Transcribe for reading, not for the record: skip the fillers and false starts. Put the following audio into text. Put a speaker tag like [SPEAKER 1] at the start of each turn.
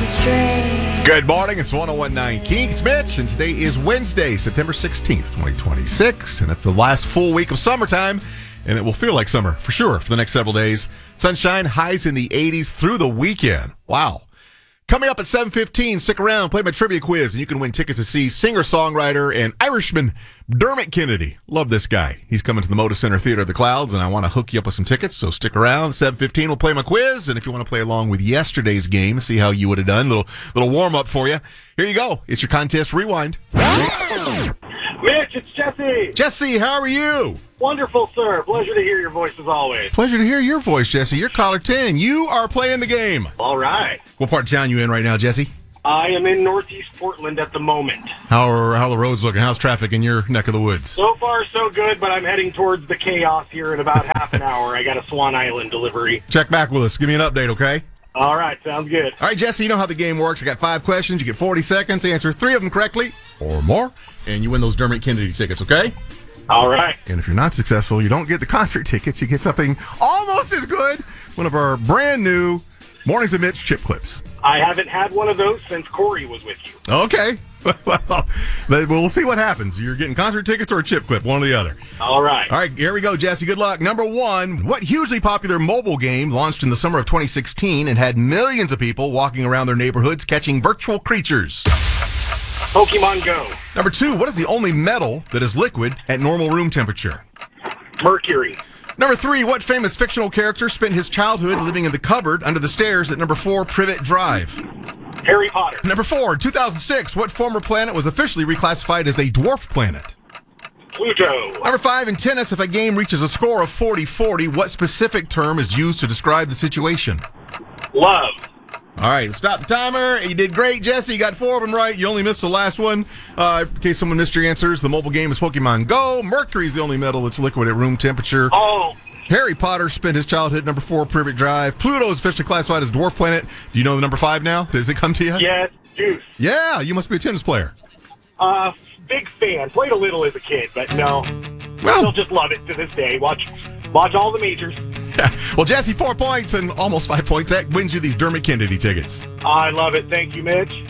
[SPEAKER 1] stray.
[SPEAKER 2] Good morning, it's 1019 King. It's Mitch, and today is Wednesday, September 16th, 2026, and it's the last full week of summertime, and it will feel like summer for sure for the next several days. Sunshine, highs in the 80s through the weekend. Wow. Coming up at 7:15, stick around, play my trivia quiz, and you can win tickets to see singer-songwriter and Irishman Dermot Kennedy. Love this guy. He's coming to the Moda Center Theater of the Clouds, and I want to hook you up with some tickets, so stick around. 7:15, we'll play my quiz, and if you want to play along with yesterday's game, see how you would have done, little warm-up for you. Here you go. It's your contest rewind.
[SPEAKER 3] Mitch, it's Jesse.
[SPEAKER 2] Jesse, how are you?
[SPEAKER 3] Wonderful, sir. Pleasure to hear your voice as always.
[SPEAKER 2] Pleasure to hear your voice, Jesse. You're caller 10. You are playing the game.
[SPEAKER 3] All right.
[SPEAKER 2] What part of town you in right now, Jesse?
[SPEAKER 3] I am in Northeast Portland at the moment.
[SPEAKER 2] How are the roads looking? How's traffic in your neck of the woods?
[SPEAKER 3] So far, so good, but I'm heading towards the chaos here in about half an hour. I got a Swan Island delivery.
[SPEAKER 2] Check back with us. Give me an update, okay?
[SPEAKER 3] All right, sounds good.
[SPEAKER 2] All right, Jesse, you know how the game works. I got 5 questions. You get 40 seconds. Answer 3 of them correctly or more, and you win those Dermot Kennedy tickets, okay?
[SPEAKER 3] All right.
[SPEAKER 2] And if you're not successful, you don't get the concert tickets. You get something almost as good. One of our brand new Mornings of Mitch chip clips.
[SPEAKER 3] I haven't had one of those since Corey was with you.
[SPEAKER 2] Okay. Well, we'll see what happens. You're getting concert tickets or a chip clip, one or the other.
[SPEAKER 3] All right.
[SPEAKER 2] All right, here we go, Jesse. Good luck. Number 1, what hugely popular mobile game launched in the summer of 2016 and had millions of people walking around their neighborhoods catching virtual creatures?
[SPEAKER 3] Pokemon Go.
[SPEAKER 2] Number 2, what is the only metal that is liquid at normal room temperature?
[SPEAKER 3] Mercury.
[SPEAKER 2] Number 3, what famous fictional character spent his childhood living in the cupboard under the stairs at number 4 Privet Drive?
[SPEAKER 3] Harry Potter.
[SPEAKER 2] Number 4, 2006, what former planet was officially reclassified as a dwarf planet?
[SPEAKER 3] Pluto.
[SPEAKER 2] Number 5, in tennis, if a game reaches a score of 40-40, what specific term is used to describe the situation?
[SPEAKER 3] Love.
[SPEAKER 2] All right, stop the timer. You did great, Jesse. You got 4 of them right. You only missed the last one. In case someone missed your answers, the mobile game is Pokemon Go. Mercury's the only metal that's liquid at room temperature.
[SPEAKER 3] Oh.
[SPEAKER 2] Harry Potter spent his childhood at number 4, Privet Drive. Pluto is officially classified as dwarf planet. Do you know the number 5 now? Does it come to you?
[SPEAKER 3] Yes, Deuce.
[SPEAKER 2] Yeah, you must be a tennis player.
[SPEAKER 3] Big fan. Played a little as a kid, but no.
[SPEAKER 2] Well,
[SPEAKER 3] Still just love it to this day. Watch all the majors.
[SPEAKER 2] well, Jesse, 4 points and almost 5 points. That wins you these Dermot Kennedy tickets.
[SPEAKER 3] I love it. Thank you, Mitch.